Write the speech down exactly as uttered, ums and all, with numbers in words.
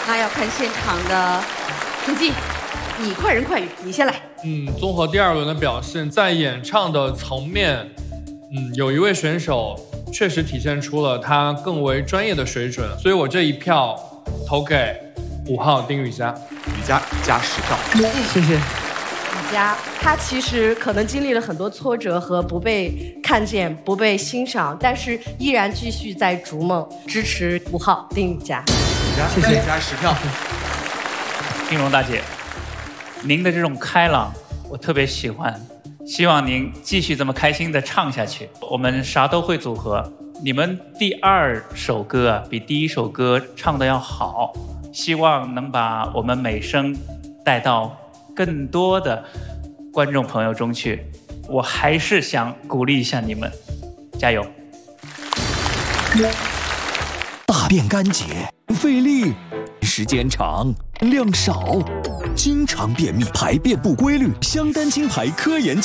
那要看现场的成绩。你快人快语，你先来。 嗯，综合第二轮的表现，在演唱的层面，嗯，有一位选手确实体现出了他更为专业的水准，所以我这一票投给五号丁雨佳。 雨佳加十票。 谢谢。 雨佳，他其实可能经历了很多挫折和不被看见、不被欣赏，但是依然继续在逐梦，支持五号丁雨佳。 雨佳，谢谢。加十票。 金荣大姐，您的这种开朗，我特别喜欢。希望您继续这么开心的唱下去。我们啥都会组合，你们第二首歌啊，比第一首歌唱的要好，希望能把我们美声带到更多的观众朋友中去。我还是想鼓励一下你们，加油！ 大便干结，费力，时间长，量少，经常便秘，排便不规律，香丹青牌科研。